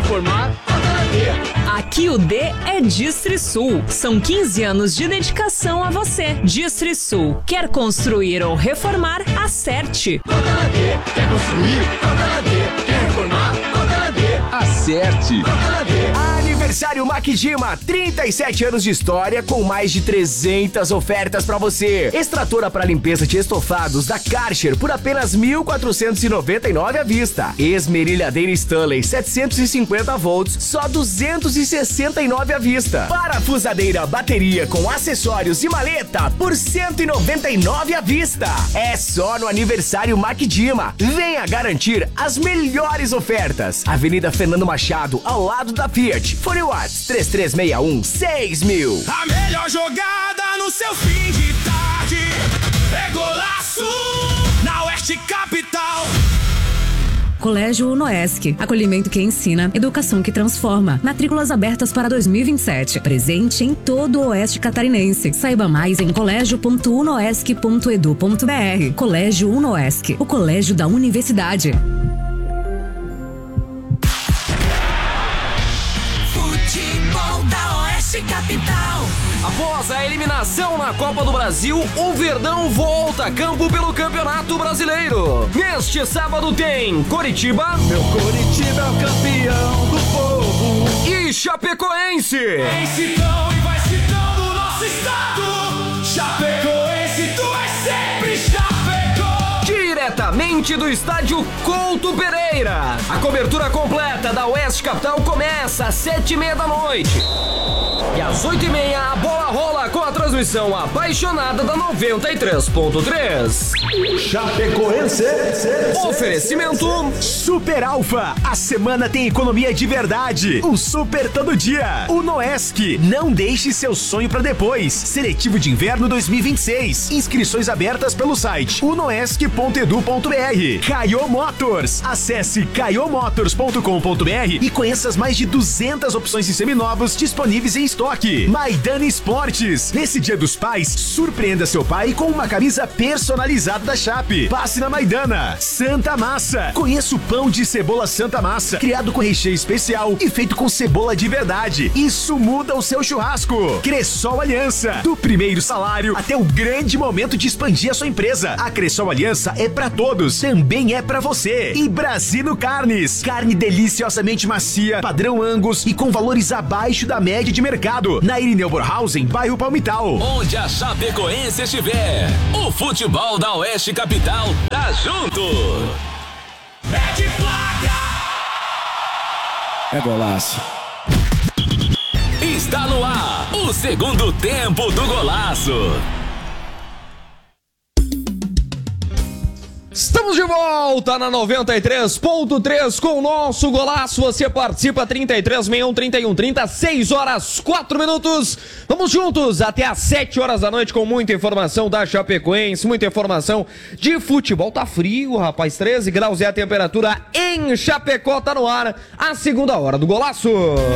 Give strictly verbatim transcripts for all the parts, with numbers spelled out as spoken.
reformar? Aqui o D é Distrisul. São quinze anos de dedicação a você. Distrisul. Quer construir ou reformar? Acerte. Quer construir? Quer reformar? Acerte. Aniversário Maquidima, trinta e sete anos de história com mais de trezentas ofertas pra você. Extratora para limpeza de estofados da Karcher por apenas mil quatrocentos e noventa e nove à vista. Esmerilhadeira Stanley setecentos e cinquenta volts, só duzentos e sessenta e nove à vista. Parafusadeira bateria com acessórios e maleta por cento e noventa e nove à vista. É só no aniversário Maquidima. Venha garantir as melhores ofertas. Avenida Fernando Machado, ao lado da Fiat. Fone Whats três três seis um seis mil. A melhor jogada no seu fim de tarde é Golaço na Oeste Capital. Colégio Unoesc. Acolhimento que ensina, educação que transforma. Matrículas abertas para dois mil e vinte e sete. Presente em todo o Oeste Catarinense. Saiba mais em colégio ponto unoesc ponto edu ponto br. Colégio Unoesc, o colégio da universidade. Futebol da Oeste Capital. Após a eliminação na Copa do Brasil, o Verdão volta a campo pelo Campeonato Brasileiro. Neste sábado tem Coritiba. Meu Coritiba é o campeão do povo. E Chapecoense. Vem citão e vai citando o nosso estado. Chapecoense, tu és sempre Chapecó. Diretamente do estádio Couto Pereira. A cobertura completa da Oeste Capital começa às sete e meia da noite. E às oito e meia a bola rola com a transmissão apaixonada da noventa e três ponto três. Chapecoense. Oferecimento Super Alfa. A semana tem economia de verdade. O Super todo dia. Unoesc. Não deixe seu sonho pra depois. Seletivo de inverno dois mil e vinte e seis. Inscrições abertas pelo site unoesc ponto edu ponto br. Caio Motors. Acesse caio motors ponto com ponto br e conheça as mais de duzentas opções de seminovos disponíveis em estoque. Maidana Esportes. Nesse Dia dos Pais, surpreenda seu pai com uma camisa personalizada da Chape. Passe na Maidana. Santa Massa. Conheça o pão de cebola Santa Massa, criado com recheio especial e feito com cebola de verdade. Isso muda o seu churrasco. Cressol Aliança. Do primeiro salário até o grande momento de expandir a sua empresa. A Cressol Aliança é pra todos, também é pra você. E Brasino Carnes. Carne deliciosamente macia, padrão Angus e com valores abaixo da média de mercado. Na Irineu Borhausen, bairro Palmital. Onde a Chapecoense estiver, o futebol da Oeste Capital tá junto. É de placa. É golaço. Está no ar o segundo tempo do Golaço. Estamos de volta na noventa e três ponto três com o nosso Golaço. Você participa trinta e três, sessenta e um, trinta e um, trinta, seis horas, quatro minutos. Vamos juntos até às sete horas da noite com muita informação da Chapecoense, muita informação de futebol. Tá frio, rapaz, treze graus é a temperatura em Chapecó. Tá no ar a segunda hora do Golaço.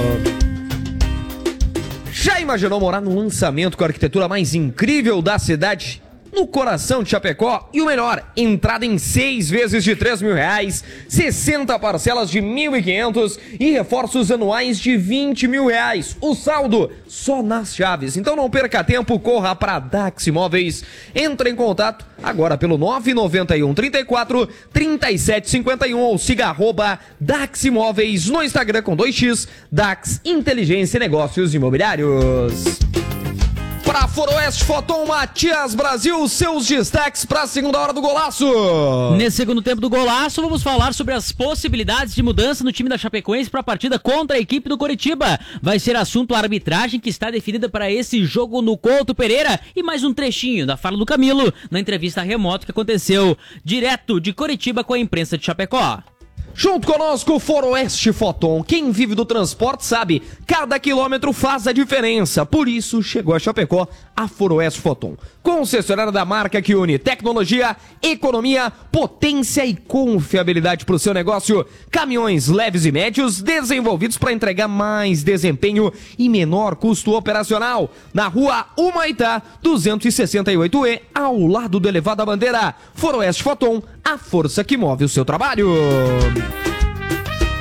Já imaginou morar num lançamento com a arquitetura mais incrível da cidade? No coração de Chapecó, e o melhor, entrada em seis vezes de três mil reais, sessenta parcelas de mil e quinhentos e reforços anuais de vinte mil reais. O saldo só nas chaves. Então não perca tempo, corra para Dax Imóveis. Entre em contato agora pelo nove nove um, trinta e quatro, trinta e sete cinquenta e um ou siga arroba Dax Imóveis no Instagram com dois x, Dax Inteligência e Negócios Imobiliários. Para Foroeste Foton, Matias Brasil, seus destaques para a segunda hora do Golaço. Nesse segundo tempo do Golaço, vamos falar sobre as possibilidades de mudança no time da Chapecoense para a partida contra a equipe do Coritiba. Vai ser assunto a arbitragem que está definida para esse jogo no Couto Pereira e mais um trechinho da fala do Camilo na entrevista remota que aconteceu direto de Coritiba com a imprensa de Chapecó. Junto conosco, Foroeste Foton. Quem vive do transporte sabe, cada quilômetro faz a diferença. Por isso, chegou a Chapecó a Foroeste Foton. Concessionária da marca que une tecnologia, economia, potência e confiabilidade para o seu negócio. Caminhões leves e médios desenvolvidos para entregar mais desempenho e menor custo operacional. Na rua Humaitá, duzentos e sessenta e oito E, ao lado do Elevado à Bandeira. Foroeste Foton, a força que move o seu trabalho.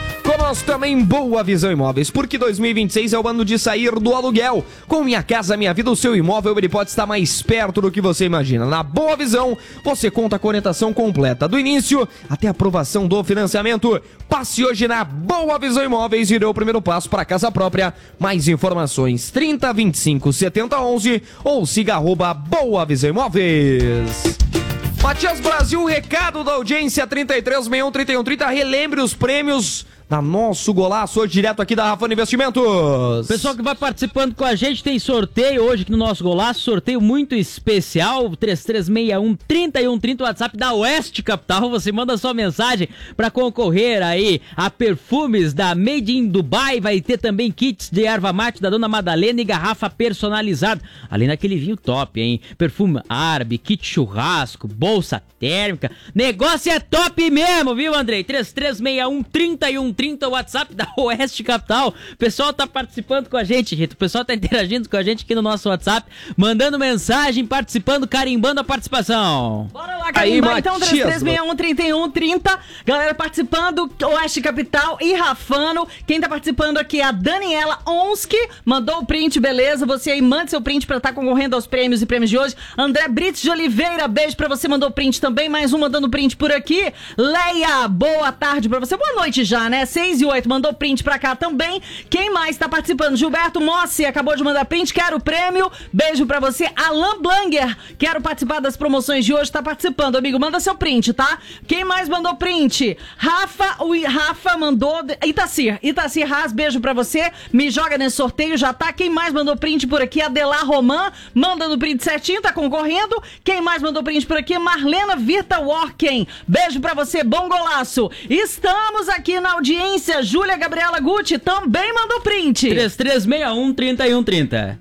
nós também Boa Visão Imóveis, porque dois mil e vinte e seis é o ano de sair do aluguel. Com Minha Casa Minha Vida, o seu imóvel ele pode estar mais perto do que você imagina. Na Boa Visão, você conta com orientação completa, do início até a aprovação do financiamento. Passe hoje na Boa Visão Imóveis e dê o primeiro passo para casa própria. Mais informações, trinta, vinte e cinco, setenta, onze ou siga arroba Boa Visão Imóveis. Matias Brasil, recado da audiência, trinta e três, sessenta e um, trinta e um, trinta. Relembre os prêmios da Nosso Golaço, hoje direto aqui da Rafano Investimentos. Pessoal que vai participando com a gente, tem sorteio hoje aqui no Nosso Golaço, sorteio muito especial, três três seis um, trinta e um, trinta, WhatsApp da Oeste Capital, você manda sua mensagem para concorrer aí a perfumes da Made in Dubai, vai ter também kits de erva mate da Dona Madalena e garrafa personalizada, além daquele vinho top, hein, perfume árabe, kit churrasco, bolsa térmica, negócio é top mesmo, viu, Andrei? três três seis um, trinta e um, trinta, o WhatsApp da Oeste Capital. O pessoal tá participando com a gente, Rito. O pessoal tá interagindo com a gente aqui no nosso WhatsApp, mandando mensagem, participando, carimbando a participação. Bora lá, carimbar. Então, três três seis um, trinta e um, trinta. Galera participando, Oeste Capital e Rafano. Quem tá participando aqui é a Daniela Onski. Mandou o print, beleza? Você aí manda seu print pra estar tá concorrendo aos prêmios e prêmios de hoje. André Brits de Oliveira, beijo pra você, mandou print também. Mais um mandando print por aqui. Leia, boa tarde pra você. Boa noite já, né? seis e oito, mandou print pra cá também. Quem mais tá participando? Gilberto Mossi acabou de mandar print, quero o prêmio. Beijo pra você. Alan Blanger, quero participar das promoções de hoje, tá participando, amigo. Manda seu print, tá? Quem mais mandou print? Rafa, o Rafa mandou. Itacir, Itacir Haas, beijo pra você. Me joga nesse sorteio, já tá. Quem mais mandou print por aqui? Adelar Roman, mandando print certinho, tá concorrendo. Quem mais mandou print por aqui? Marlena Virta Worken, beijo pra você, bom golaço. Estamos aqui na audiência. Júlia Gabriela Gucci também mandou print. três três seis um, trinta e um, trinta.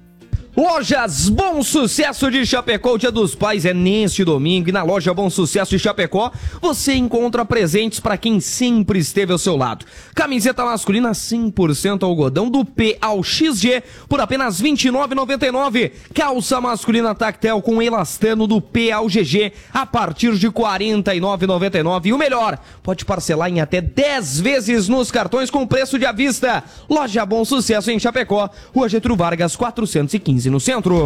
Lojas Bom Sucesso de Chapecó, o Dia dos Pais é neste domingo e na loja Bom Sucesso de Chapecó você encontra presentes para quem sempre esteve ao seu lado. Camiseta masculina cem por cento algodão do P ao X G por apenas vinte e nove reais e noventa e nove centavos. Calça masculina tactel com elastano do P ao G G a partir de quarenta e nove reais e noventa e nove centavos. E o melhor, pode parcelar em até dez vezes nos cartões com preço de à vista. Loja Bom Sucesso em Chapecó, Rua Getúlio Vargas quatrocentos e quinze no centro.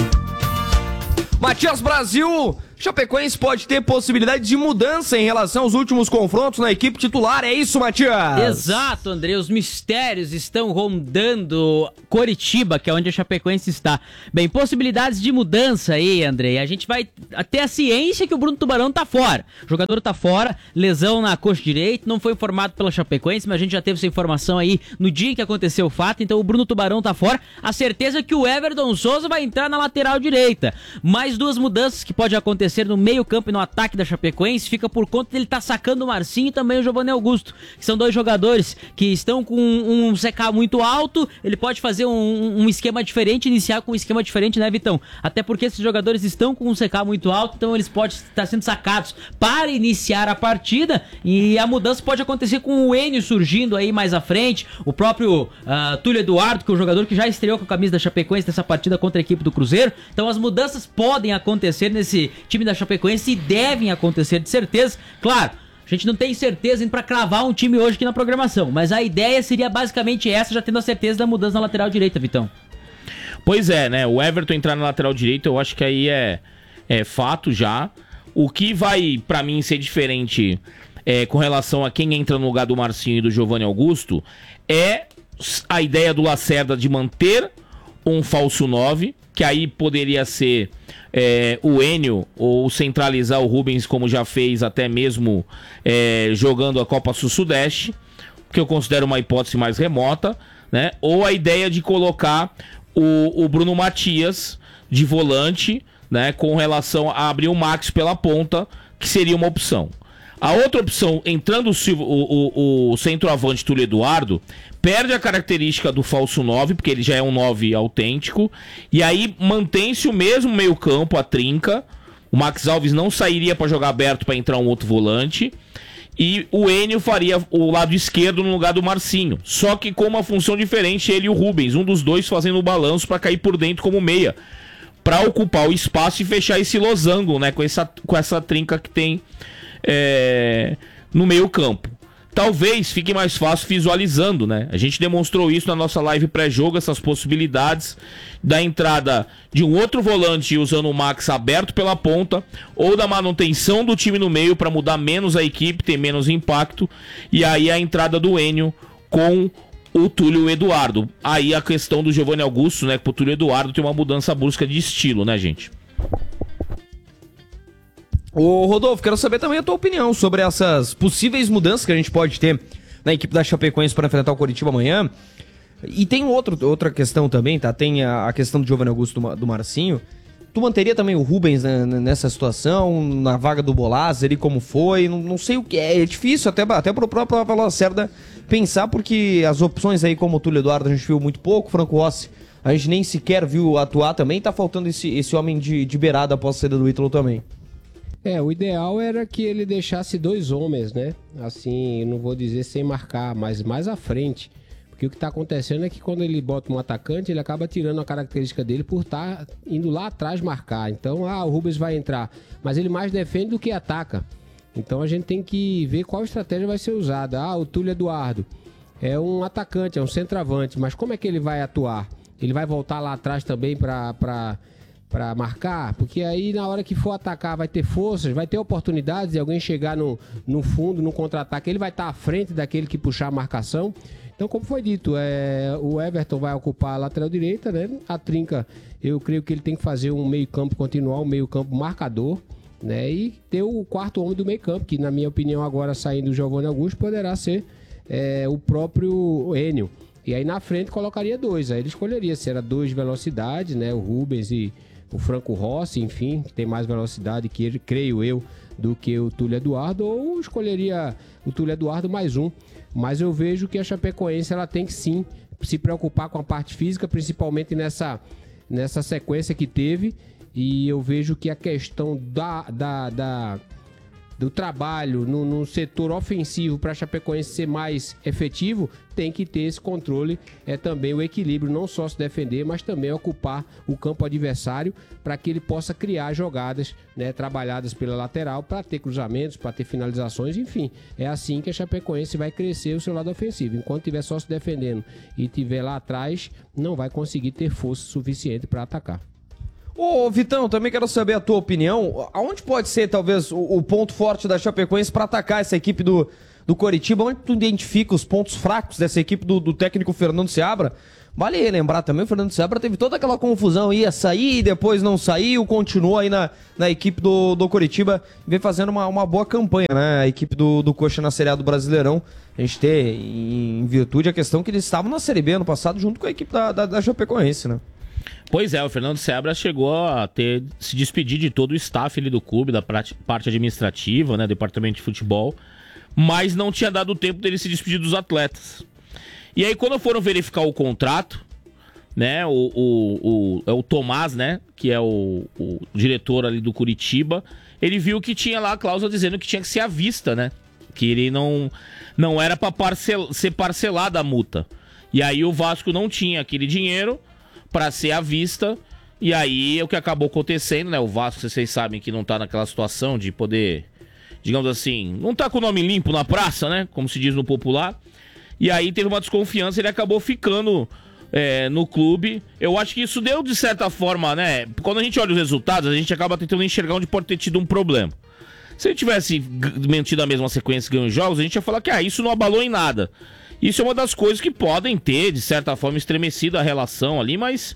Matias Brasil, Chapecoense pode ter possibilidade de mudança em relação aos últimos confrontos na equipe titular, é isso, Matias? Exato, André, os mistérios estão rondando Coritiba, que é onde a Chapecoense está. Bem, possibilidades de mudança aí, André, a gente vai ter a ciência que o Bruno Tubarão tá fora, o jogador tá fora, lesão na coxa direita, não foi informado pela Chapecoense, mas a gente já teve essa informação aí no dia que aconteceu o fato, então o Bruno Tubarão tá fora, a certeza é que o Everton Souza vai entrar na lateral direita, mais duas mudanças que pode acontecer no meio campo e no ataque da Chapecoense, fica por conta dele estar tá sacando o Marcinho e também o Giovanni Augusto, que são dois jogadores que estão com um, um C K muito alto, ele pode fazer um, um esquema diferente, iniciar com um esquema diferente, né, Vitão? Até porque esses jogadores estão com um C K muito alto, então eles podem estar sendo sacados para iniciar a partida, e a mudança pode acontecer com o Enio surgindo aí mais à frente, o próprio uh, Túlio Eduardo, que é o jogador que já estreou com a camisa da Chapecoense nessa partida contra a equipe do Cruzeiro, então as mudanças podem acontecer nesse time da Chapecoense e devem acontecer de certeza, claro. A gente não tem certeza para cravar um time hoje aqui na programação, mas a ideia seria basicamente essa, já tendo a certeza da mudança na lateral direita, Vitão. Pois é, né? O Everton entrar na lateral direita, eu acho que aí é, é fato já. O que vai, pra mim, ser diferente é, com relação a quem entra no lugar do Marcinho e do Giovanni Augusto é a ideia do Lacerda de manter um falso nove, que aí poderia ser é, o Enio ou centralizar o Rubens, como já fez até mesmo é, jogando a Copa Sul-Sudeste, que eu considero uma hipótese mais remota, né? Ou a ideia de colocar o, o Bruno Matias de volante, né, com relação a abrir o Max pela ponta, que seria uma opção. A outra opção, entrando o, o, o centroavante Túlio Eduardo, perde a característica do falso nove, porque ele já é um nove autêntico, e aí mantém-se o mesmo meio campo, a trinca, o Max Alves não sairia para jogar aberto para entrar um outro volante, e o Enio faria o lado esquerdo no lugar do Marcinho, só que com uma função diferente, ele e o Rubens, um dos dois fazendo o balanço para cair por dentro como meia, para ocupar o espaço e fechar esse losango, né, com essa, com essa trinca que tem é, no meio campo. talvez fique mais fácil visualizando, né? A gente demonstrou isso na nossa live pré-jogo, essas possibilidades da entrada de um outro volante usando o Max aberto pela ponta, ou da manutenção do time no meio para mudar menos a equipe, ter menos impacto, e aí a entrada do Enio com o Túlio Eduardo. Aí a questão do Giovanni Augusto, né? Que o Túlio Eduardo tem uma mudança brusca de estilo, né, gente? Ô Rodolfo, quero saber também a tua opinião sobre essas possíveis mudanças que a gente pode ter na equipe da Chapecoense para enfrentar o Coritiba amanhã. E tem outro, outra questão também, tá? Tem a, a questão do Giovanni Augusto do, do Marcinho. Tu manteria também o Rubens né, nessa situação, na vaga do Bolázar, ali como foi? Não, não sei o que é, é difícil até, até pro próprio Rafael Lacerda pensar, porque as opções aí como o Túlio Eduardo a gente viu muito pouco, Franco Rossi a gente nem sequer viu atuar também, tá faltando esse, esse homem de, de beirada após a saída do Ítalo também. É, o ideal era que ele deixasse dois homens, né? Assim, não vou dizer sem marcar, mas mais à frente. Porque o que está acontecendo é que quando ele bota um atacante, ele acaba tirando a característica dele por estar tá indo lá atrás marcar. Então, ah, o Rubens vai entrar. Mas ele mais defende do que ataca. Então a gente tem que ver qual estratégia vai ser usada. Ah, o Túlio Eduardo é um atacante, é um centroavante. Mas como é que ele vai atuar? Ele vai voltar lá atrás também para... pra... para marcar, porque aí na hora que for atacar vai ter forças, vai ter oportunidades de alguém chegar no, no fundo, no contra-ataque, ele vai estar à frente daquele que puxar a marcação. Então, como foi dito, é, o Everton vai ocupar a lateral direita, né? A Trinca, eu creio que ele tem que fazer um meio-campo continuar, um meio-campo marcador, né? E ter o quarto homem do meio-campo, que na minha opinião agora saindo o Giovanni Augusto, poderá ser é, o próprio Enio. E aí na frente colocaria dois, aí ele escolheria se era dois de velocidade, né? O Rubens e o Franco Rossi, enfim, que tem mais velocidade que ele, creio eu, do que o Túlio Eduardo, ou escolheria o Túlio Eduardo mais um. Mas eu vejo que a Chapecoense ela tem que sim se preocupar com a parte física, principalmente nessa, nessa sequência que teve. E eu vejo que a questão da, da, da, do trabalho no, no setor ofensivo para a Chapecoense ser mais efetivo, tem que ter esse controle, é também o equilíbrio, não só se defender, mas também ocupar o campo adversário para que ele possa criar jogadas, né, trabalhadas pela lateral, para ter cruzamentos, para ter finalizações, enfim. É assim que a Chapecoense vai crescer o seu lado ofensivo. Enquanto estiver só se defendendo e estiver lá atrás, não vai conseguir ter força suficiente para atacar. Ô Vitão, também quero saber a tua opinião. Aonde pode ser talvez o, o ponto forte da Chapecoense para atacar essa equipe do, do Coritiba? Onde tu identifica os pontos fracos dessa equipe do, do técnico Fernando Seabra? Vale lembrar também, o Fernando Seabra teve toda aquela confusão, ia sair, depois não saiu, continuou aí na, na equipe do, do Coritiba, vem fazendo uma, uma boa campanha, né? A equipe do, do Coxa na Série A do Brasileirão. A gente tem, em virtude, a questão que eles estavam na Série B ano passado junto com a equipe da, da, da Chapecoense, né? Pois é, o Fernando Seabra chegou a ter, se despedir de todo o staff ali do clube, da parte administrativa, né, departamento de futebol, mas não tinha dado tempo dele se despedir dos atletas. E aí quando foram verificar o contrato, né, o, o, o, é o Tomás, né, que é o, o diretor ali do Curitiba, ele viu que tinha lá a cláusula dizendo que tinha que ser à vista, né, que ele não, não era para parcel, ser parcelada a multa. E aí o Vasco não tinha aquele dinheiro para ser à vista, e aí é o que acabou acontecendo, né? O Vasco, vocês sabem que não tá naquela situação de poder, digamos assim, não tá com o nome limpo na praça, né? Como se diz no popular. E aí teve uma desconfiança, ele acabou ficando é, no clube. Eu acho que isso deu, de certa forma, né? Quando a gente olha os resultados, a gente acaba tentando enxergar onde pode ter tido um problema. Se ele tivesse mantido a mesma sequência e ganho jogos, a gente ia falar que ah, isso não abalou em nada. Isso é uma das coisas que podem ter, de certa forma, estremecido a relação ali, mas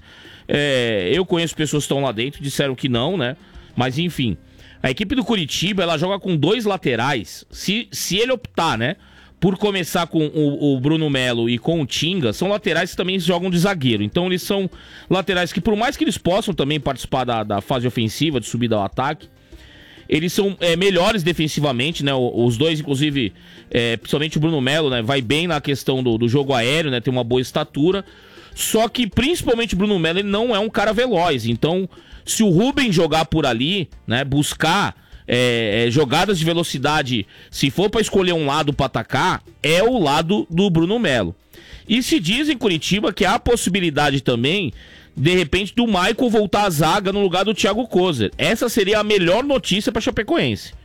é, eu conheço pessoas que estão lá dentro, disseram que não, né? Mas enfim, a equipe do Curitiba, ela joga com dois laterais. Se, se ele optar, né, por começar com o, o Bruno Melo e com o Tinga, são laterais que também jogam de zagueiro. Então eles são laterais que, por mais que eles possam também participar da, da fase ofensiva, de subida ao ataque, eles são é, melhores defensivamente, né? Os dois, inclusive, é, principalmente o Bruno Melo, né? Vai bem na questão do, do jogo aéreo, né? Tem uma boa estatura. Só que, principalmente, o Bruno Melo, ele não é um cara veloz. Então, se o Rubens jogar por ali, né? Buscar é, é, jogadas de velocidade, se for para escolher um lado para atacar, é o lado do Bruno Melo. E se diz em Curitiba que há a possibilidade também, de repente, do Maicon voltar à zaga no lugar do Thiago Kozer. Essa seria a melhor notícia para Chapecoense.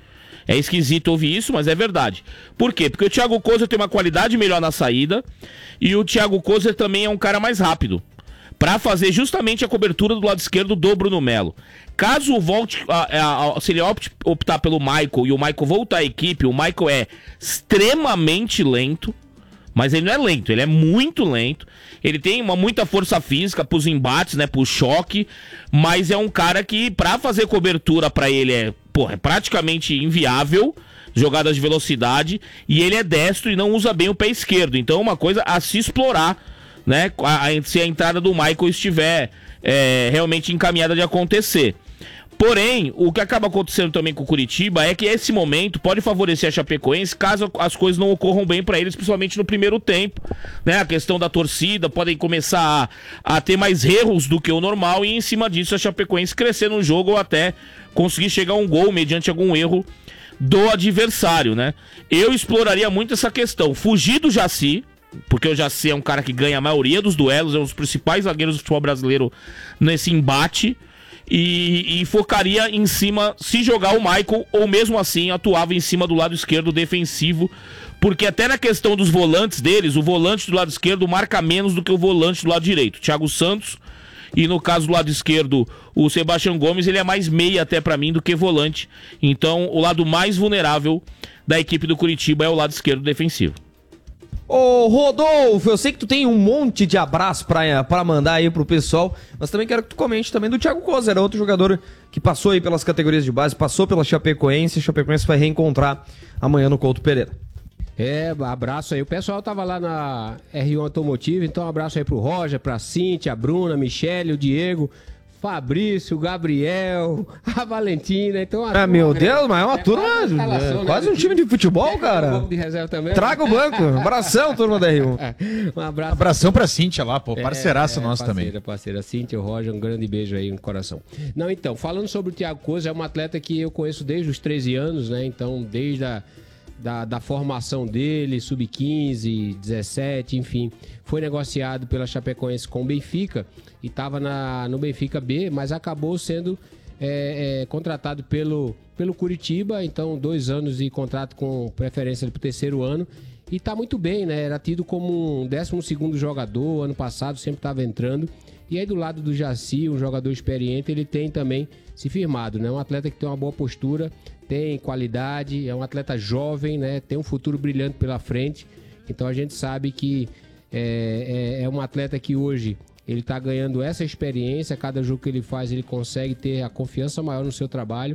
É esquisito ouvir isso, mas é verdade. Por quê? Porque o Thiago Kozer tem uma qualidade melhor na saída e o Thiago Kozer também é um cara mais rápido para fazer justamente a cobertura do lado esquerdo do Bruno Melo. Caso volte, a, a, a, se ele opte, optar pelo Michael e o Michael voltar à equipe, o Michael é extremamente lento, mas ele não é lento, ele é muito lento. Ele tem uma, muita força física pros embates, né, pro choque, mas é um cara que, pra fazer cobertura pra ele, é, porra, é praticamente inviável, jogadas de velocidade, e ele é destro e não usa bem o pé esquerdo. Então é uma coisa a se explorar, né, a, a, se a entrada do Michael estiver é, realmente encaminhada de acontecer. Porém, o que acaba acontecendo também com o Curitiba é que esse momento pode favorecer a Chapecoense caso as coisas não ocorram bem para eles, principalmente no primeiro tempo, né? A questão da torcida, podem começar a, a ter mais erros do que o normal e em cima disso a Chapecoense crescer no jogo ou até conseguir chegar a um gol mediante algum erro do adversário, né? Eu exploraria muito essa questão, fugir do Jaci, porque o Jaci é um cara que ganha a maioria dos duelos, é um dos principais zagueiros do futebol brasileiro nesse embate. E, e focaria em cima, se jogar o Michael, ou mesmo assim atuava em cima do lado esquerdo defensivo, porque até na questão dos volantes deles, o volante do lado esquerdo marca menos do que o volante do lado direito. Thiago Santos, e no caso do lado esquerdo, o Sebastião Gomes, ele é mais meia até pra mim do que volante. Então o lado mais vulnerável da equipe do Curitiba é o lado esquerdo defensivo. Ô Rodolfo, eu sei que tu tem um monte de abraço pra, pra mandar aí pro pessoal, mas também quero que tu comente também do Thiago Kozer, outro jogador que passou aí pelas categorias de base, passou pela Chapecoense, a Chapecoense vai reencontrar amanhã no Couto Pereira. É, abraço aí. O pessoal tava lá na R um Automotivo, então um abraço aí pro Roger, pra Cíntia, a Bruna, a Michele, o Diego, Fabrício, o Gabriel, a Valentina, então... Ah, meu Deus, mas é uma é turma, quase, é, quase um time de futebol, cara. Um de reserva também. Traga o banco, abração, turma da R um. Um abraço. Abração pra Cíntia lá, pô, parceiraça é, é, nossa parceira, também. Parceira, Cíntia, o Roger, um grande beijo aí no coração. Não, então, falando sobre o Thiago Kozer, é um atleta que eu conheço desde os treze anos, né, então, desde a Da, da formação dele, sub quinze, dezessete, enfim. Foi negociado pela Chapecoense com o Benfica e estava no Benfica B, mas acabou sendo é, é, contratado pelo, pelo Curitiba, então dois anos de contrato com preferência para o terceiro ano. E tá muito bem, né? Era tido como um décimo segundo jogador, ano passado sempre estava entrando. E aí do lado do Jaci, um jogador experiente, ele tem também se firmado, né? Um atleta que tem uma boa postura, tem qualidade, é um atleta jovem, né? Tem um futuro brilhante pela frente. Então a gente sabe que é, é, é um atleta que hoje ele está ganhando essa experiência, cada jogo que ele faz ele consegue ter a confiança maior no seu trabalho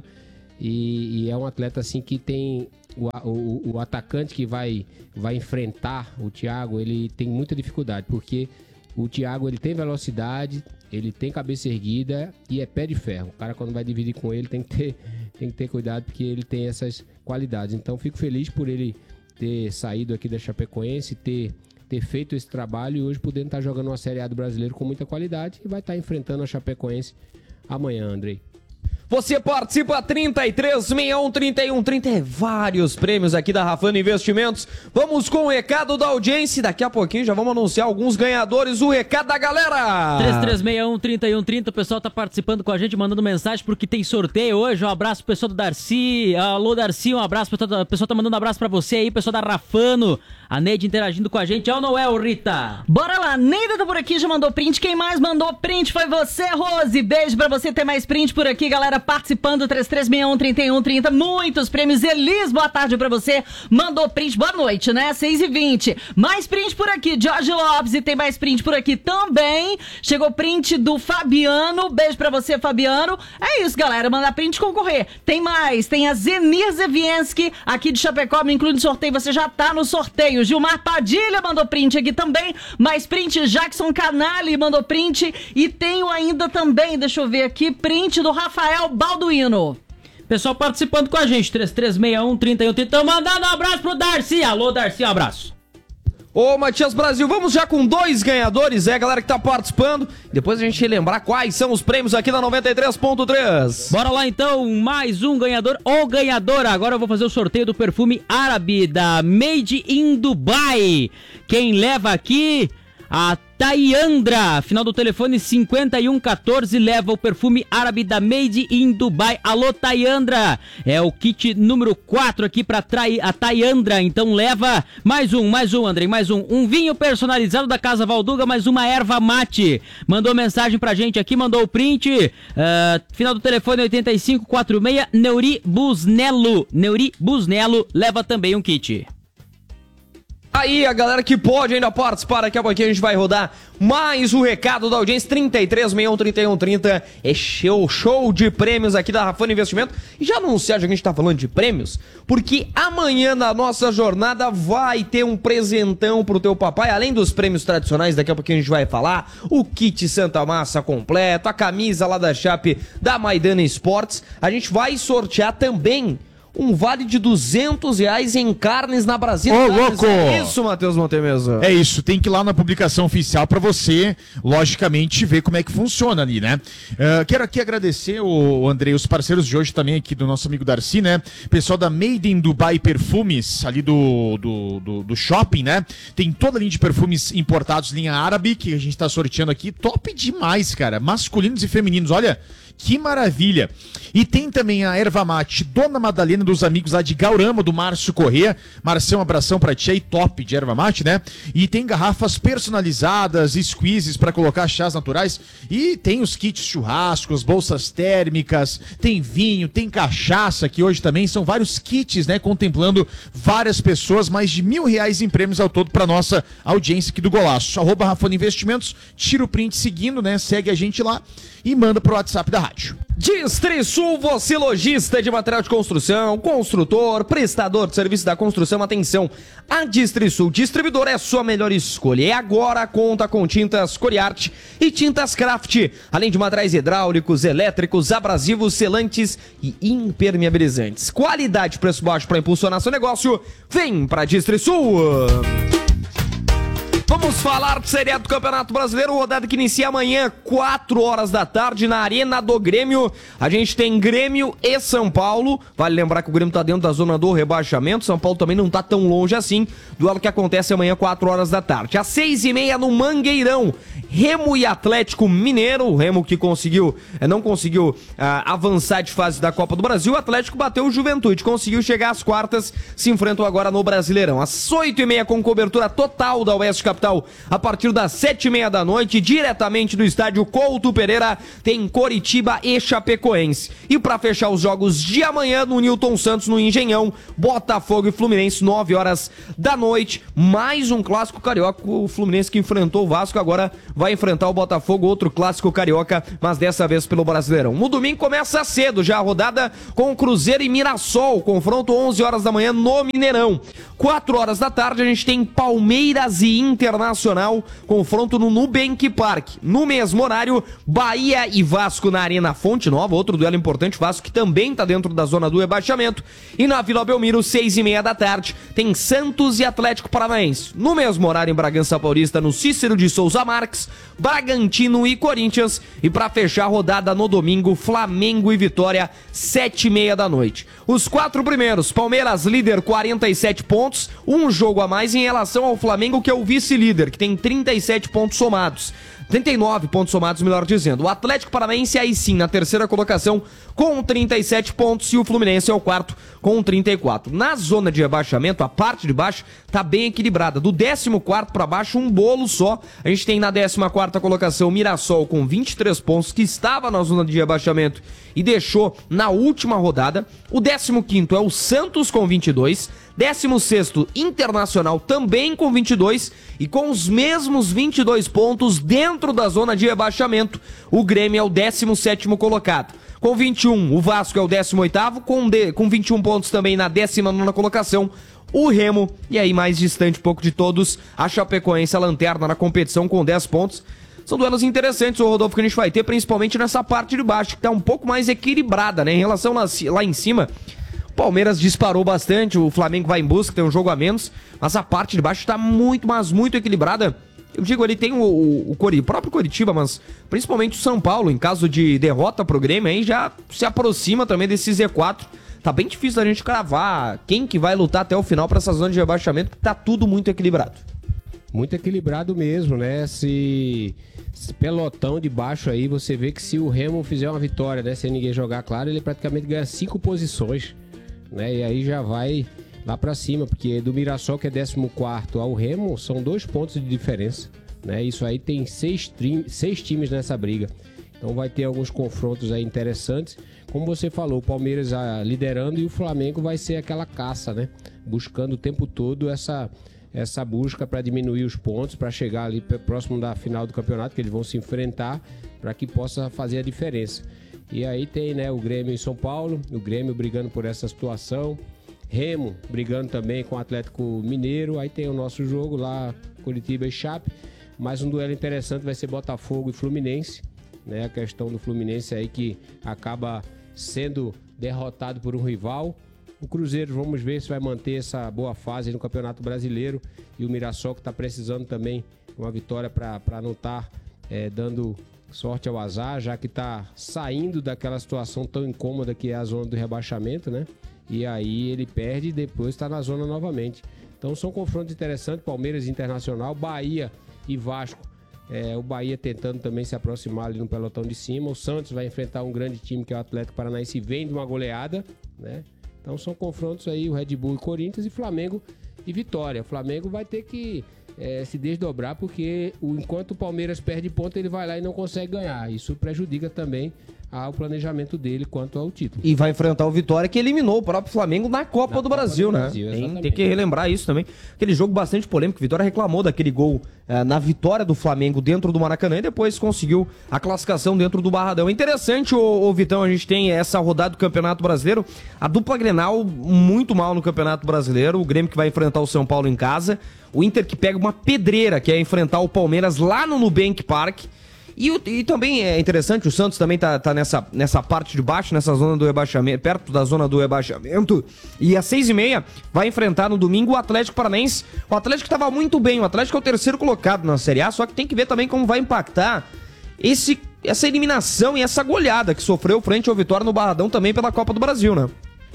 e, e é um atleta assim que tem o, o, o atacante que vai, vai enfrentar o Thiago, ele tem muita dificuldade, porque o Thiago ele tem velocidade, ele tem cabeça erguida e é pé de ferro. O cara quando vai dividir com ele tem que ter, tem que ter cuidado porque ele tem essas qualidades. Então fico feliz por ele ter saído aqui da Chapecoense, ter, ter feito esse trabalho e hoje podendo estar jogando uma Série A do Brasileiro com muita qualidade e vai estar enfrentando a Chapecoense amanhã, Andrei. Você participa trinta e três, sessenta e um, trinta e um, trinta, é vários prêmios aqui da Rafano Investimentos. Vamos com o recado da audiência, daqui a pouquinho já vamos anunciar alguns ganhadores, o recado da galera. três três seis um, trinta e um, trinta, o pessoal tá participando com a gente, mandando mensagem porque tem sorteio hoje. Um abraço pro pessoal do Darcy, alô Darcy, um abraço, o pessoal tá mandando um abraço pra você aí, pessoal da Rafano, a Neide interagindo com a gente, é ou não é, ô Rita? Bora lá, Neida tá por aqui, já mandou print, quem mais mandou print foi você, Rose, beijo pra você, ter mais print por aqui, galera. Participando, três três seis um, trinta e um, trinta, muitos prêmios. Elis, boa tarde pra você, mandou print, boa noite, né, seis e vinte, mais print por aqui, Jorge Lopes, e tem mais print por aqui também, chegou print do Fabiano, beijo pra você, Fabiano. É isso, galera, mandar print concorrer. Tem mais, tem a Zenir Zevienski, aqui de Chapecó, me inclui no sorteio, você já tá no sorteio. Gilmar Padilha mandou print aqui também, mais print, Jackson Canali mandou print, e tenho ainda também, deixa eu ver aqui, print do Rafael Balduino. Pessoal participando com a gente, três três seis um, trinta e um, trinta, mandando um abraço pro Darcy, alô Darcy, um abraço. Ô Matias Brasil, vamos já com dois ganhadores, é, galera que tá participando, depois a gente relembrar quais são os prêmios aqui na noventa e três ponto três. Bora lá então, mais um ganhador ou ganhadora. Agora eu vou fazer o sorteio do perfume árabe da Made in Dubai. Quem leva aqui A Tayandra, final do telefone cinquenta e um quatorze, leva o perfume árabe da Made in Dubai. Alô, Tayandra, é o kit número quatro aqui pra trai, a Tayandra, então leva mais um, mais um, Andrei, mais um. Um vinho personalizado da Casa Valduga, mais uma erva mate. Mandou mensagem pra gente aqui, mandou o print, uh, final do telefone oitenta e cinco quarenta e seis, Neuri Busnello, Neuri Busnello, leva também um kit. Aí, a galera que pode ainda participar, daqui a pouquinho a gente vai rodar mais o recado da audiência, trinta e três, sessenta e um, trinta e um, trinta, é show, show de prêmios aqui da Rafana Investimento. E já anunciar, já que a gente tá falando de prêmios, porque amanhã na nossa jornada vai ter um presentão pro teu papai, além dos prêmios tradicionais, daqui a pouquinho a gente vai falar, o kit Santa Massa completo, a camisa lá da Chape da Maidana Esportes, a gente vai sortear também um vale de duzentos reais em carnes na Brasília. Ô, louco! É isso, Matheus Montemesa. É isso, tem que ir lá na publicação oficial pra você, logicamente, ver como é que funciona ali, né? Uh, quero aqui agradecer, o Andrei, os parceiros de hoje também aqui do nosso amigo Darcy, né? Pessoal da Made in Dubai Perfumes, ali do, do, do, do shopping, né? Tem toda a linha de perfumes importados, linha árabe, que a gente tá sorteando aqui. Top demais, cara. Masculinos e femininos, olha... Que maravilha! E tem também a erva mate Dona Madalena dos amigos lá de Gaurama, do Márcio Corrêa. Marcelo, um abração pra ti aí, top de erva mate, né? E tem garrafas personalizadas, squeezes pra colocar chás naturais. E tem os kits churrascos, bolsas térmicas, tem vinho, tem cachaça, que hoje também são vários kits, né? Contemplando várias pessoas, mais de mil reais em prêmios ao todo pra nossa audiência aqui do Golaço. Arroba Rafana Investimentos, tira o print seguindo, né? Segue a gente lá e manda pro WhatsApp da rádio. Distrisul, você lojista de material de construção, construtor, prestador de serviço da construção, atenção, a Distrisul Distribuidor é a sua melhor escolha. E agora conta com tintas Coriarte e tintas Craft, além de materiais hidráulicos, elétricos, abrasivos, selantes e impermeabilizantes. Qualidade, preço baixo para impulsionar seu negócio, vem pra Distrisul. Vamos falar de Série A do Campeonato Brasileiro, rodada que inicia amanhã, quatro horas da tarde, na Arena do Grêmio. A gente tem Grêmio e São Paulo. Vale lembrar que o Grêmio tá dentro da zona do rebaixamento. São Paulo também não tá tão longe assim. Duelo que acontece amanhã, quatro horas da tarde. Às seis e meia no Mangueirão, Remo e Atlético Mineiro. O Remo que conseguiu, não conseguiu uh, avançar de fase da Copa do Brasil. O Atlético bateu o Juventude, conseguiu chegar às quartas. Se enfrentam agora no Brasileirão. Às oito e meia com cobertura total da Oeste Capital. A partir das sete e meia da noite, diretamente do estádio Couto Pereira, tem Coritiba e Chapecoense. E para fechar os jogos de amanhã no Newton Santos, no Engenhão, Botafogo e Fluminense, nove horas da noite. Mais um clássico carioca. O Fluminense que enfrentou o Vasco agora vai enfrentar o Botafogo, outro clássico carioca, mas dessa vez pelo Brasileirão. No domingo começa cedo já a rodada com Cruzeiro e Mirassol, confronto onze horas da manhã no Mineirão. quatro horas da tarde a gente tem Palmeiras e Internacional, confronto no Nubank Park. No mesmo horário, Bahia e Vasco na Arena Fonte Nova, outro duelo importante, Vasco que também está dentro da zona do rebaixamento. E na Vila Belmiro, seis e meia da tarde, tem Santos e Atlético Paranaense. No mesmo horário em Bragança Paulista, no Cícero de Souza Marques, Bragantino e Corinthians. E para fechar a rodada no domingo, Flamengo e Vitória, sete e meia da noite. Os quatro primeiros, Palmeiras líder, quarenta e sete pontos, um jogo a mais em relação ao Flamengo, que é o vice-líder, que tem trinta e sete pontos somados. trinta e nove pontos somados, melhor dizendo. O Atlético Paranaense aí sim na terceira colocação com trinta e sete pontos e o Fluminense é o quarto com trinta e quatro. Na zona de rebaixamento, a parte de baixo tá bem equilibrada. Do décimo quarto para baixo, um bolo só. A gente tem na décima quarta colocação o Mirassol com vinte e três pontos, que estava na zona de rebaixamento e deixou na última rodada. O décimo quinto é o Santos com vinte e dois. décimo sexto, Internacional também com vinte e dois. E com os mesmos vinte e dois pontos dentro da zona de rebaixamento, o Grêmio é o décimo sétimo colocado. Com vinte e um, o Vasco é o décimo oitavo, com, de, com vinte e um pontos também na décima nona colocação, o Remo, e aí mais distante um pouco de todos, a Chapecoense, a lanterna na competição com dez pontos. São duelos interessantes, o Rodolfo, que a gente vai ter, principalmente nessa parte de baixo, que tá um pouco mais equilibrada, né? Em relação lá, lá em cima, o Palmeiras disparou bastante, o Flamengo vai em busca, tem um jogo a menos, mas a parte de baixo tá muito, mas muito equilibrada. Eu digo, ele tem o, o, o, Cori, o próprio Coritiba, mas principalmente o São Paulo, em caso de derrota pro Grêmio, aí já se aproxima também desse Z quatro. Tá bem difícil da gente cravar quem que vai lutar até o final pra essa zona de rebaixamento, porque tá tudo muito equilibrado. Muito equilibrado mesmo, né? Se, esse pelotão de baixo aí, você vê que se o Remo fizer uma vitória, né? Sem ninguém jogar, claro, ele praticamente ganha cinco posições, né? E aí já vai lá pra cima, porque do Mirassol, que é décimo quarto, ao Remo, são dois pontos de diferença, né? Isso aí tem seis, seis times nessa briga. Então vai ter alguns confrontos aí interessantes. Como você falou, o Palmeiras ah, liderando e o Flamengo vai ser aquela caça, né? Buscando o tempo todo essa... essa busca para diminuir os pontos, para chegar ali próximo da final do campeonato, que eles vão se enfrentar, para que possa fazer a diferença. E aí tem, né, o Grêmio em São Paulo, o Grêmio brigando por essa situação, Remo brigando também com o Atlético Mineiro, aí tem o nosso jogo lá, Curitiba e Chape, mais um duelo interessante vai ser Botafogo e Fluminense, né, a questão do Fluminense aí que acaba sendo derrotado por um rival. O Cruzeiro, vamos ver se vai manter essa boa fase no Campeonato Brasileiro. E o Mirassol, que está precisando também uma vitória para não estar tá, é, dando sorte ao azar, já que está saindo daquela situação tão incômoda que é a zona do rebaixamento, né? E aí ele perde e depois está na zona novamente. Então são confrontos interessantes, Palmeiras e Internacional, Bahia e Vasco. É, o Bahia tentando também se aproximar ali no pelotão de cima. O Santos vai enfrentar um grande time que é o Atlético Paranaense, vem de uma goleada, né? Então são confrontos aí, o Red Bull e Corinthians, e Flamengo e Vitória. O Flamengo vai ter que é, se desdobrar, porque o, enquanto o Palmeiras perde ponto, ele vai lá e não consegue ganhar. Isso prejudica também ao planejamento dele quanto ao título. E vai enfrentar o Vitória, que eliminou o próprio Flamengo na Copa na do Copa Brasil, do né? Brasil, tem, tem que relembrar isso também. Aquele jogo bastante polêmico, o Vitória reclamou daquele gol eh, na vitória do Flamengo dentro do Maracanã e depois conseguiu a classificação dentro do Barradão. Interessante, ô, ô Vitão, a gente tem essa rodada do Campeonato Brasileiro, a dupla Grenal muito mal no Campeonato Brasileiro, o Grêmio que vai enfrentar o São Paulo em casa, o Inter que pega uma pedreira, que é enfrentar o Palmeiras lá no Nubank Park. E, o, e também é interessante, o Santos também tá, tá nessa, nessa parte de baixo, nessa zona do rebaixamento, perto da zona do rebaixamento. E às seis e meia vai enfrentar no domingo o Atlético Paranaense. O Atlético estava muito bem, o Atlético é o terceiro colocado na Série A, só que tem que ver também como vai impactar esse, essa eliminação e essa goleada que sofreu frente ao Vitória no Barradão também pela Copa do Brasil, né?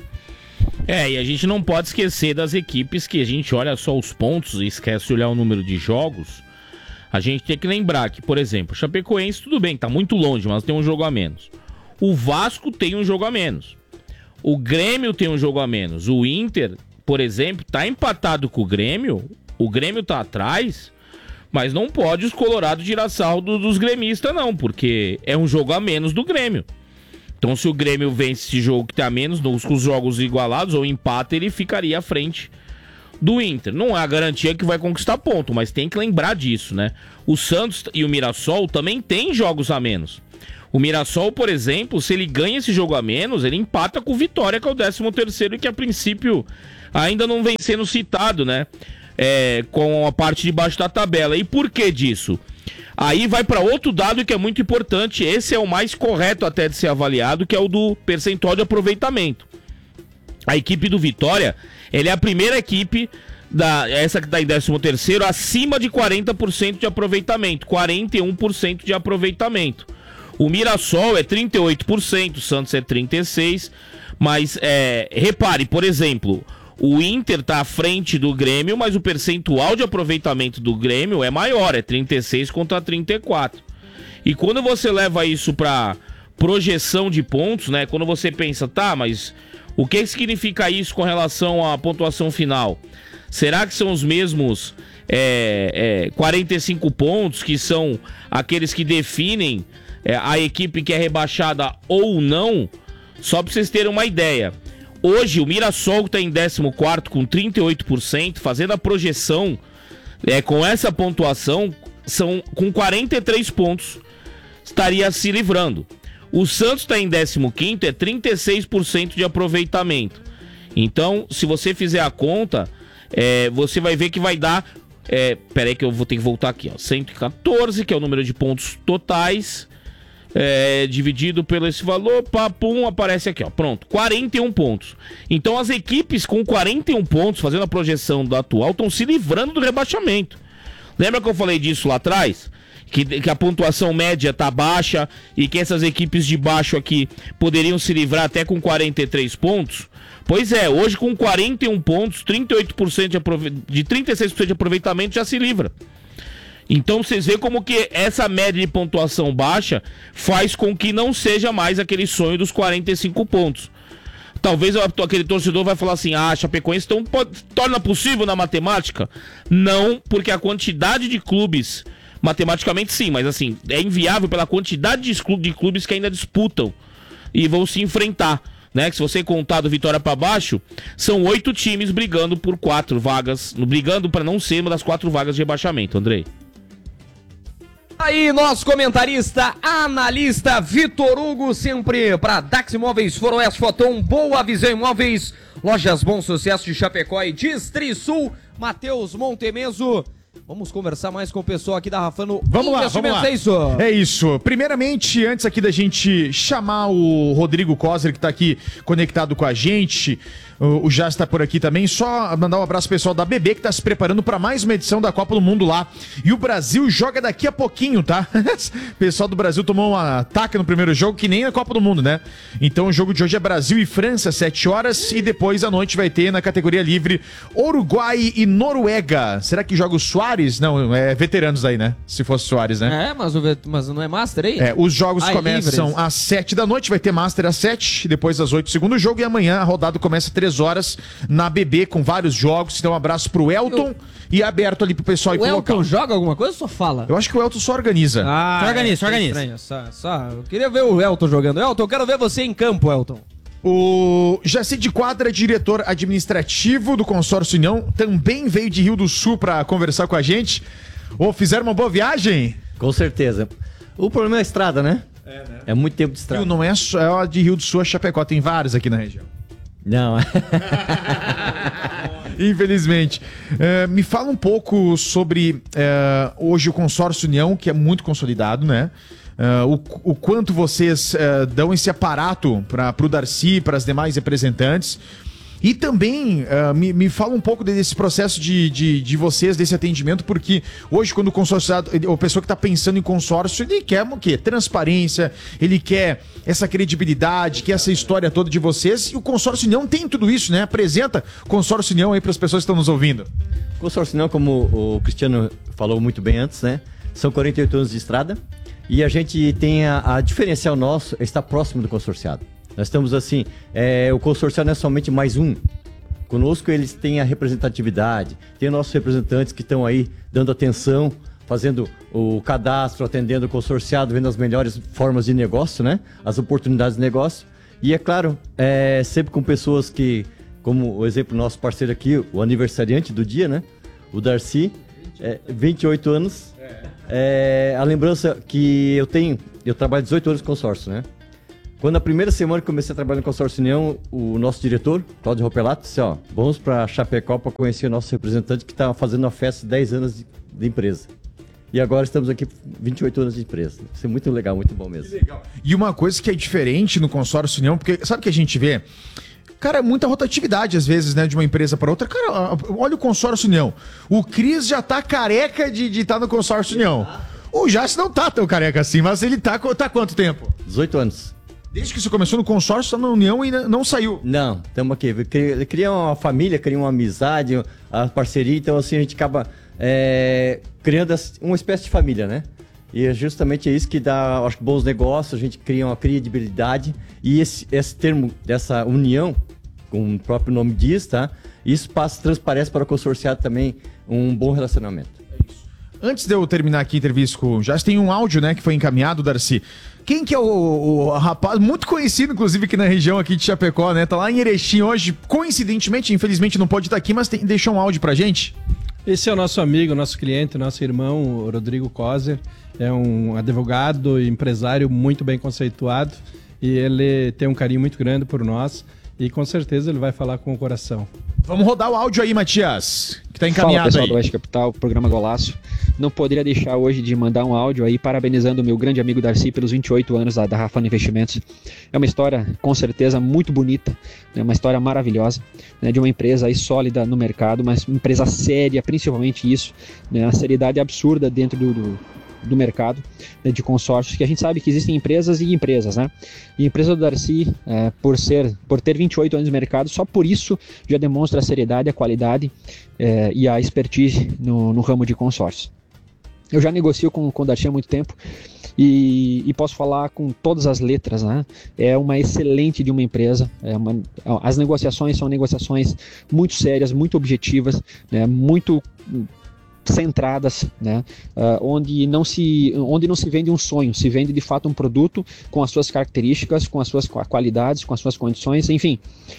É, e a gente não pode esquecer das equipes que a gente olha só os pontos e esquece de olhar o número de jogos. A gente tem que lembrar que, por exemplo, o Chapecoense, tudo bem, tá muito longe, mas tem um jogo a menos. O Vasco tem um jogo a menos. O Grêmio tem um jogo a menos. O Inter, por exemplo, tá empatado com o Grêmio. O Grêmio tá atrás, mas não pode os colorados tirar sarro do, dos gremistas, não, porque é um jogo a menos do Grêmio. Então, se o Grêmio vence esse jogo que tá a menos, com os jogos igualados, ou empata, ele ficaria à frente do Inter. Não é a garantia que vai conquistar ponto, mas tem que lembrar disso, né? O Santos e o Mirassol também têm jogos a menos. O Mirassol, por exemplo, se ele ganha esse jogo a menos, ele empata com o Vitória, que é o décimo terceiro, e que a princípio ainda não vem sendo citado, né? É, com a parte de baixo da tabela. E por que disso? Aí vai para outro dado que é muito importante, esse é o mais correto até de ser avaliado, que é o do percentual de aproveitamento. A equipe do Vitória, ele é a primeira equipe, da, essa que está em décimo terceiro, acima de quarenta por cento de aproveitamento, quarenta e um por cento de aproveitamento. O Mirassol é trinta e oito por cento, o Santos é trinta e seis por cento, mas é, repare, por exemplo, o Inter está à frente do Grêmio, mas o percentual de aproveitamento do Grêmio é maior, é trinta e seis contra trinta e quatro. E quando você leva isso para projeção de pontos, né, quando você pensa, tá, mas o que significa isso com relação à pontuação final? Será que são os mesmos é, é, quarenta e cinco pontos que são aqueles que definem é, a equipe que é rebaixada ou não? Só para vocês terem uma ideia. Hoje o Mirassol está em décimo quarto com trinta e oito por cento, fazendo a projeção é, com essa pontuação, são, com quarenta e três pontos, estaria se livrando. O Santos está em décimo quinto, é trinta e seis por cento de aproveitamento. Então, se você fizer a conta, é, você vai ver que vai dar... É, peraí que eu vou ter que voltar aqui. Ó, cento e quatorze, que é o número de pontos totais, é, dividido pelo esse valor, papum, aparece aqui, ó, pronto, quarenta e um pontos. Então, as equipes com quarenta e um pontos, fazendo a projeção do atual, estão se livrando do rebaixamento. Lembra que eu falei disso lá atrás? que, que a pontuação média tá baixa e que essas equipes de baixo aqui poderiam se livrar até com quarenta e três pontos. Pois é, hoje com quarenta e um pontos, trinta e oito por cento de, aprove... de trinta e seis por cento de aproveitamento já se livra. Então vocês veem como que essa média de pontuação baixa faz com que não seja mais aquele sonho dos quarenta e cinco pontos. Talvez aquele torcedor vai falar assim, ah, Chapecoense então pode, torna possível na matemática? Não, porque a quantidade de clubes, matematicamente sim, mas assim, é inviável pela quantidade de clubes que ainda disputam e vão se enfrentar. Né, que se você contar do Vitória para baixo, são oito times brigando por quatro vagas, brigando para não ser uma das quatro vagas de rebaixamento, Andrei. Aí, nosso comentarista, analista Vitor Hugo, sempre para Dax Imóveis, Foroeste, Foton, Boa Visão Imóveis, Lojas Bom Sucesso de Chapecó e Distrisul, Matheus Montemeso. Vamos conversar mais com o pessoal aqui da Rafano. Vamos lá, vamos lá. É isso? É isso. Primeiramente, antes aqui da gente chamar o Rodrigo Coser, que tá aqui conectado com a gente, o, o Jazz tá por aqui também, só mandar um abraço pro pessoal da B B, que tá se preparando para mais uma edição da Copa do Mundo lá. E o Brasil joga daqui a pouquinho, tá? O pessoal do Brasil tomou um ataque no primeiro jogo, que nem na Copa do Mundo, né? Então o jogo de hoje é Brasil e França, sete horas, e depois à noite vai ter na categoria livre Uruguai e Noruega. Será que joga o Soares? Não, é veteranos aí, né? Se fosse Soares, né? É, mas, o, mas não é Master aí? É, os jogos ah, começam livres. às sete da noite, vai ter Master às sete, depois às oito segundo jogo, e amanhã a rodada começa às três horas na B B com vários jogos. Então um abraço pro Elton Eu... e aberto ali pro pessoal. O Elton local. Joga alguma coisa ou só fala? Eu acho que o Elton só organiza. Ah, só organiza, é, só organiza. Estranho, só, só. Eu queria ver o Elton jogando. Elton, eu quero ver você em campo, Elton. O Jaci de Quadra, diretor administrativo do Consórcio União, também veio de Rio do Sul para conversar com a gente. Ô, fizeram uma boa viagem? Com certeza. O problema é a estrada, né? É, né? É muito tempo de estrada. Rio não é só de Rio do Sul a Chapecó, tem vários aqui na região. Não. Infelizmente. É, me fala um pouco sobre é, hoje o Consórcio União, que é muito consolidado, né? Uh, o, o quanto vocês uh, dão esse aparato para o Darcy, para as demais representantes. E também uh, me, me fala um pouco desse processo de, de, de vocês, desse atendimento, porque hoje quando o consorciado, a pessoa que está pensando em consórcio, ele quer o quê? Transparência, ele quer essa credibilidade, quer essa história toda de vocês, e o Consórcio União tem tudo isso, né? Apresenta o Consórcio União aí para as pessoas que estão nos ouvindo. O Consórcio União, como o Cristiano falou muito bem antes, né? São quarenta e oito anos de estrada. E a gente tem a, a diferencial nosso é estar próximo do consorciado. Nós estamos assim, é, o consorciado não é somente mais um. Conosco eles têm a representatividade, tem nossos representantes que estão aí dando atenção, fazendo o cadastro, atendendo o consorciado, vendo as melhores formas de negócio, né? As oportunidades de negócio. E é claro, é, sempre com pessoas que, como o exemplo nosso parceiro aqui, o aniversariante do dia, né? O Darcy, é, vinte e oito anos. É, a lembrança que eu tenho, eu trabalho dezoito anos no consórcio, né? Quando na primeira semana que comecei a trabalhar no Consórcio União, o nosso diretor, Cláudio Ropelato, disse, ó, vamos para Chapecó para conhecer o nosso representante que está fazendo uma festa de dez anos de, de empresa. E agora estamos aqui vinte e oito anos de empresa. Isso é muito legal, muito bom mesmo. Legal. E uma coisa que é diferente no Consórcio União, porque sabe o que a gente vê? Cara, é muita rotatividade, às vezes, né, de uma empresa para outra. Cara, olha o Consórcio União. O Cris já tá careca de estar tá no Consórcio União. O Jace não tá tão careca assim, mas ele tá, tá há quanto tempo? dezoito anos. Desde que você começou no consórcio, tá na União e não saiu? Não, estamos aqui. Cria uma família, cria uma amizade, a parceria, então assim a gente acaba é, criando uma espécie de família, né? E é justamente isso que dá, acho que, bons negócios, a gente cria uma credibilidade e esse, esse termo dessa união, como o próprio nome diz, tá? Isso passa, transparece para o consorciado também um bom relacionamento. Antes de eu terminar aqui a entrevista com o Jazz, tem um áudio, né, que foi encaminhado, Darcy. Quem que é o, o, o rapaz, muito conhecido, inclusive, aqui na região aqui de Chapecó, né? Tá lá em Erechim hoje, coincidentemente, infelizmente não pode estar aqui, mas tem, deixou um áudio pra gente. Esse é o nosso amigo, nosso cliente, nosso irmão, o Rodrigo Coser. É um advogado e empresário muito bem conceituado e ele tem um carinho muito grande por nós e com certeza ele vai falar com o coração. Vamos rodar o áudio aí, Matias, que tá encaminhado. Fala, pessoal aí do Oeste Capital, programa Golaço. Não poderia deixar hoje de mandar um áudio aí parabenizando o meu grande amigo Darcy pelos vinte e oito anos da, da Rafano Investimentos. É uma história, com certeza, muito bonita, né? Uma história maravilhosa, né? De uma empresa aí sólida no mercado, mas uma empresa séria, principalmente isso, né? A seriedade absurda dentro do, do, do mercado, né, de consórcios, que a gente sabe que existem empresas e empresas, né? E a empresa do Darcy, é, por, ser, por ter vinte e oito anos de mercado, só por isso já demonstra a seriedade, a qualidade é, e a expertise no, no ramo de consórcios. Eu já negocio com, com o Darcy há muito tempo e, e posso falar com todas as letras, né? É uma excelente de uma empresa. É uma, as negociações são negociações muito sérias, muito objetivas, né? Muito centradas, né? Uh, onde, não se, onde não se vende um sonho, se vende de fato um produto com as suas características, com as suas qualidades, com as suas condições, enfim.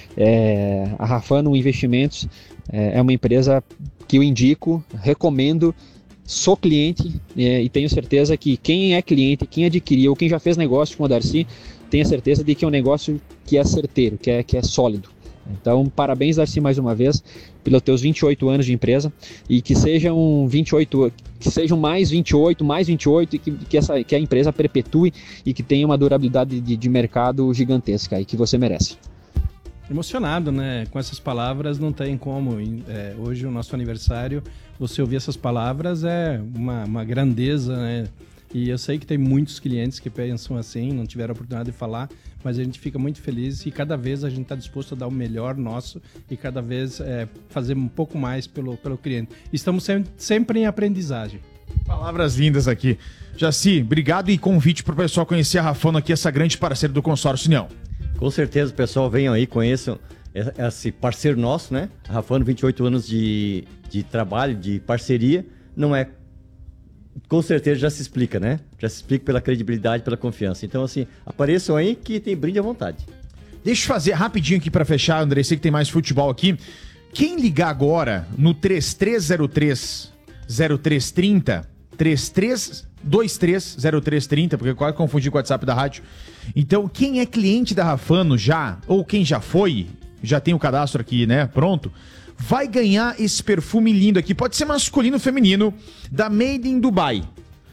É, a Rafano Investimentos é, é uma empresa que eu indico, recomendo. Sou cliente é, e tenho certeza que quem é cliente, quem adquiriu, quem já fez negócio com o Darcy, tenha certeza de que é um negócio que é certeiro, que é, que é sólido. Então, parabéns, Darcy, mais uma vez, pelos teus vinte e oito anos de empresa e que sejam vinte e oito, que sejam mais vinte e oito, mais vinte e oito e que, que, essa, que a empresa perpetue e que tenha uma durabilidade de, de mercado gigantesca e que você merece. Emocionado, né? Com essas palavras não tem como. É, hoje, o nosso aniversário, você ouvir essas palavras é uma, uma grandeza, né? E eu sei que tem muitos clientes que pensam assim, não tiveram a oportunidade de falar, mas a gente fica muito feliz e cada vez a gente está disposto a dar o melhor nosso e cada vez é, fazer um pouco mais pelo, pelo cliente. Estamos sempre, sempre em aprendizagem. Palavras lindas aqui. Jaci, obrigado e convite para o pessoal conhecer a Rafano aqui, essa grande parceira do Consórcio União. Com certeza, pessoal, venham aí, conheçam esse parceiro nosso, né? A Rafano, vinte e oito anos de, de trabalho, de parceria, não é... Com certeza já se explica, né? Já se explica pela credibilidade, pela confiança. Então, assim, apareçam aí que tem brinde à vontade. Deixa eu fazer rapidinho aqui para fechar, André, sei que tem mais futebol aqui. Quem ligar agora no três três zero três zero três três zero, três três dois três zero três três zero, porque eu quase confundi com o WhatsApp da rádio. Então, quem é cliente da Rafano já, ou quem já foi, já tem o cadastro aqui, né, pronto, vai ganhar esse perfume lindo aqui, pode ser masculino ou feminino, da Made in Dubai.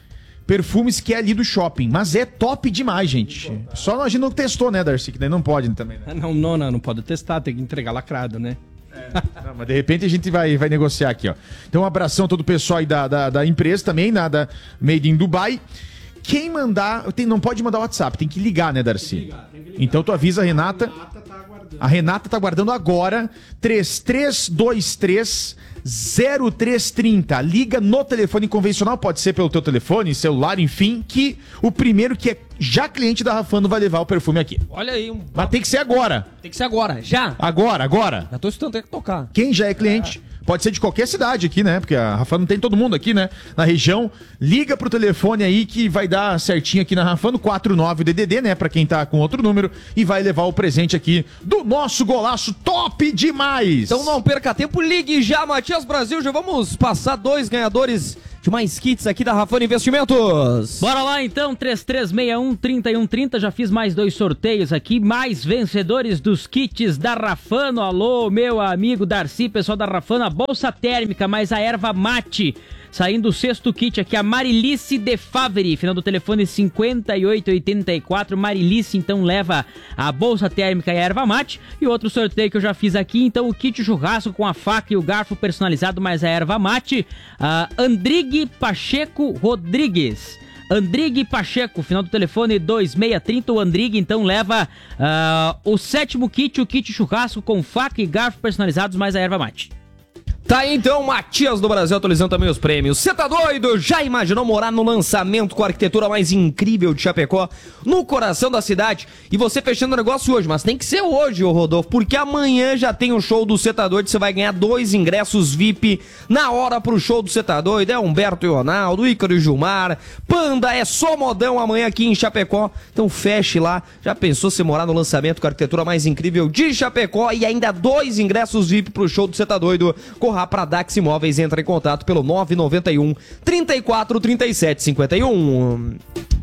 Perfumes que é ali do shopping, mas é top demais, gente. Só a gente não testou, né, Darcy, que daí não pode também, né? Não, não, não, não pode testar, tem que entregar lacrado, né? É, não, mas de repente a gente vai, vai negociar aqui, ó. Então um abração a todo o pessoal aí da, da, da empresa também, na, da Made in Dubai. Quem mandar, tem, não pode mandar o WhatsApp, tem que ligar, né, Darcy? Tem que ligar, tem que ligar. Então tu avisa a Renata. A Renata tá aguardando. A Renata tá aguardando agora. três três dois três zero três três zero. Liga no telefone convencional, pode ser pelo teu telefone, celular, enfim, que o primeiro que é já cliente da Rafano vai levar o perfume aqui. Olha aí. Um... Mas tem que ser agora. Tem que ser agora, já. Agora, agora. Já tô escutando, tem que tocar. Quem já é cliente... É. Pode ser de qualquer cidade aqui, né? Porque a Rafano tem todo mundo aqui, né? Na região. Liga pro telefone aí que vai dar certinho aqui na Rafano, quatro nove D D D, né? Pra quem tá com outro número. E vai levar o presente aqui do nosso golaço top demais. Então não perca tempo, ligue já, Matias Brasil. Já vamos passar dois ganhadores de mais kits aqui da Rafano Investimentos. Bora lá então, três três seis um, três um três zero. Já fiz mais dois sorteios aqui, mais vencedores dos kits da Rafano. Alô, meu amigo Darcy, pessoal da Rafano, a bolsa térmica, mais a erva mate. Saindo o sexto kit aqui, a Marilice de Favre, final do telefone cinquenta e oito oitenta e quatro. Marilice, então, leva a bolsa térmica e a erva mate. E outro sorteio que eu já fiz aqui, então, o kit churrasco com a faca e o garfo personalizado, mais a erva mate. Uh, Andrigue Pacheco Rodrigues. Andrigue Pacheco, final do telefone dois seis três zero. O Andrigue, então, leva uh, o sétimo kit, o kit churrasco com faca e garfo personalizados, mais a erva mate. Tá aí então, Matias do Brasil atualizando também os prêmios. Você tá doido? Já imaginou morar no lançamento com a arquitetura mais incrível de Chapecó, no coração da cidade? E você fechando o negócio hoje, mas tem que ser hoje, ô Rodolfo, porque amanhã já tem o show do Cê Tá Doido. Você vai ganhar dois ingressos V I P na hora pro show do Cê Tá Doido. É Humberto e Ronaldo, Ícaro e Gilmar, Panda, é só modão amanhã aqui em Chapecó. Então feche lá. Já pensou se morar no lançamento com a arquitetura mais incrível de Chapecó e ainda dois ingressos V I P pro show do Cê Tá Doido? Corra para Dax Imóveis, entra em contato pelo nove nove um, trinta e quatro, trinta e sete, cinquenta e um.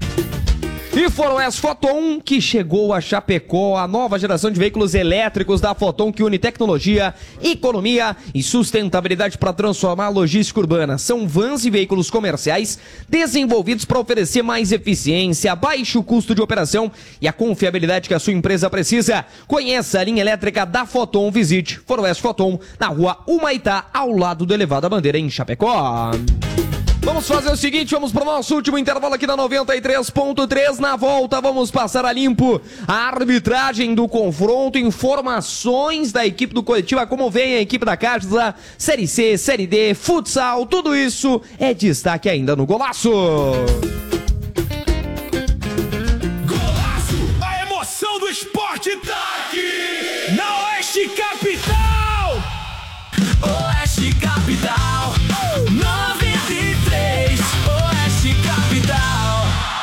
E Foroes Foton, que chegou a Chapecó, a nova geração de veículos elétricos da Foton, que une tecnologia, economia e sustentabilidade para transformar a logística urbana. São vans e veículos comerciais desenvolvidos para oferecer mais eficiência, baixo custo de operação e a confiabilidade que a sua empresa precisa. Conheça a linha elétrica da Foton, visite Foroes Foton, na rua Humaitá, ao lado do Elevado à Bandeira, em Chapecó. Vamos fazer o seguinte, vamos para o nosso último intervalo aqui da noventa e três ponto três. Na volta, vamos passar a limpo a arbitragem do confronto, informações da equipe do Coritiba, como vem a equipe da Casa, Série C, Série D, futsal, tudo isso é destaque ainda no Golaço. Golaço, a emoção do esporte tá aqui na Oeste Capital. Oeste Capital, noventa e três, Oeste Capital.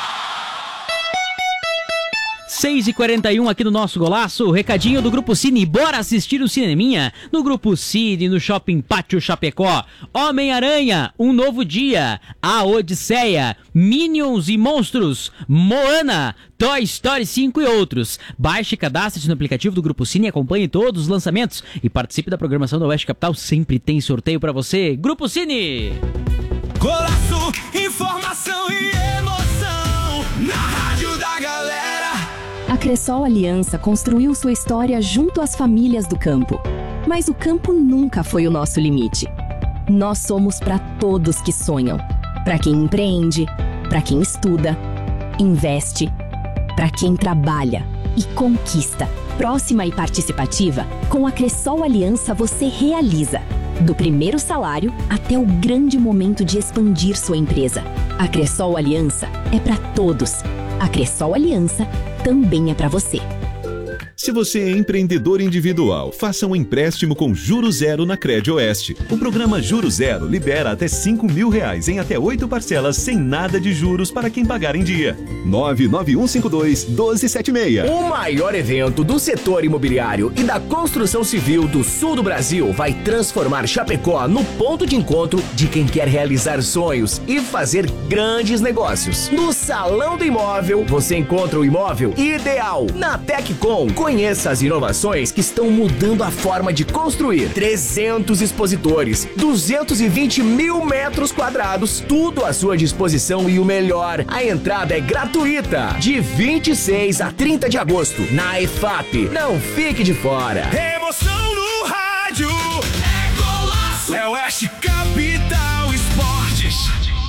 seis e quarenta e um aqui no nosso Golaço, recadinho do Grupo Cine, bora assistir o cineminha no Grupo Cine, no Shopping Pátio Chapecó. Homem-Aranha, Um Novo Dia, A Odisseia, Minions e Monstros, Moana, Toy Story cinco e outros. Baixe e cadastre-se no aplicativo do Grupo Cine, acompanhe todos os lançamentos e participe da programação da Oeste Capital, sempre tem sorteio pra você. Grupo Cine! Golaço, informação e emoção na rádio da galera. A Cressol Aliança construiu sua história junto às famílias do campo. Mas o campo nunca foi o nosso limite. Nós somos para todos que sonham. Para quem empreende, para quem estuda, investe, para quem trabalha e conquista. Próxima e participativa, com a Cressol Aliança você realiza. Do primeiro salário até o grande momento de expandir sua empresa. A Cressol Aliança é para todos. A Cressol Aliança também é para você. Se você é empreendedor individual, faça um empréstimo com Juros Zero na Credioeste. O programa Juros Zero libera até cinco mil reais em até oito parcelas sem nada de juros para quem pagar em dia. nove nove um cinco dois, um dois sete seis. O maior evento do setor imobiliário e da construção civil do sul do Brasil vai transformar Chapecó no ponto de encontro de quem quer realizar sonhos e fazer grandes negócios. No Salão do Imóvel, você encontra o imóvel ideal. Na Teccom, conheça as inovações que estão mudando a forma de construir. trezentos expositores, duzentos e vinte mil metros quadrados, tudo à sua disposição e o melhor, a entrada é gratuita. De vinte e seis a trinta de agosto, na E F A P. Não fique de fora. Emoção no rádio, é Golaço, é Oeste Capital Esportes.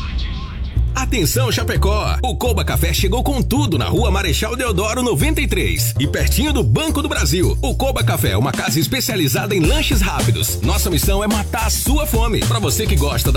Atenção Chapecó, o Coba Café chegou com tudo na Rua Marechal Deodoro noventa e três e pertinho do Banco do Brasil. O Coba Café é uma casa especializada em lanches rápidos. Nossa missão é matar a sua fome. Para você que gosta da